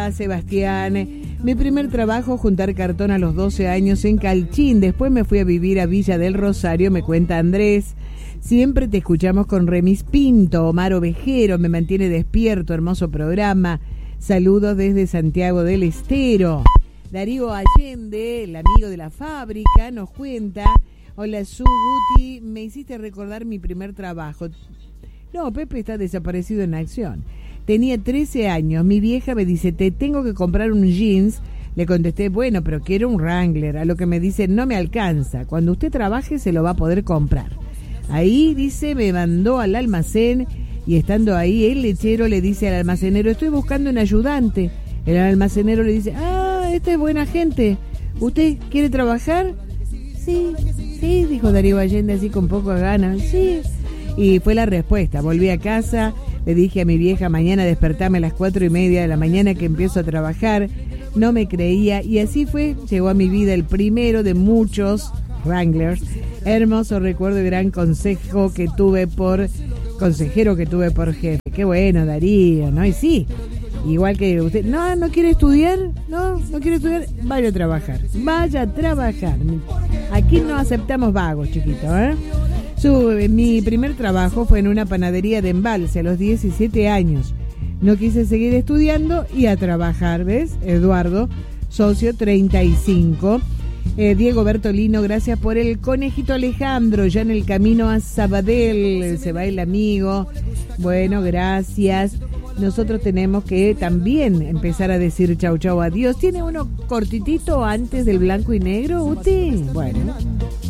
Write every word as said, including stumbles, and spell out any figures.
Hola, Sebastián. Mi primer trabajo, juntar cartón a los doce años en Calchín. Después me fui a vivir a Villa del Rosario, me cuenta Andrés. Siempre te escuchamos con Remis Pinto. Omar Ovejero me mantiene despierto, hermoso programa. Saludos desde Santiago del Estero. Darío Allende, el amigo de la fábrica, nos cuenta: hola, Suguti, me hiciste recordar mi primer trabajo. No, Pepe está desaparecido en acción. Tenía trece años, mi vieja me dice, te tengo que comprar un jeans. Le contesté, bueno, pero quiero un Wrangler. A lo que me dice, no me alcanza. Cuando usted trabaje se lo va a poder comprar. Ahí, dice, me mandó al almacén y estando ahí, el lechero le dice al almacenero, estoy buscando un ayudante. El almacenero le dice, ah, esta es buena gente. ¿Usted quiere trabajar? Sí, sí, dijo Darío Allende así con poco ganas. Sí. Y fue la respuesta. Volví a casa, le dije a mi vieja, mañana despertame a las cuatro y media de la mañana que empiezo a trabajar. No me creía y así fue. Llegó a mi vida el primero de muchos Wranglers. Hermoso recuerdo y gran consejo que tuve por consejero que tuve por jefe. Qué bueno, Darío, ¿no? Y sí, igual que usted, no, no quiere estudiar, no, no quiere estudiar, vaya a trabajar, vaya a trabajar. Aquí no aceptamos vagos, chiquito, ¿eh? Su, mi primer trabajo fue en una panadería de Embalse a los diecisiete años. No quise seguir estudiando y a trabajar, ¿ves? Eduardo, socio treinta y cinco. Eh, Diego Bertolino, gracias por el conejito Alejandro, ya en el camino a Sabadell, se va el amigo. Bueno, gracias. Nosotros tenemos que también empezar a decir chau chau adiós. ¿Tiene uno cortitito antes del blanco y negro, Uti? Bueno.